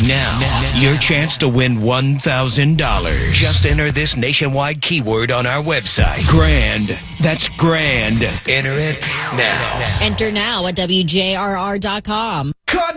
Now, your chance to win $1,000. Just enter this nationwide keyword on our website. Grand. That's grand. Enter it now. Enter now at WJRR.com.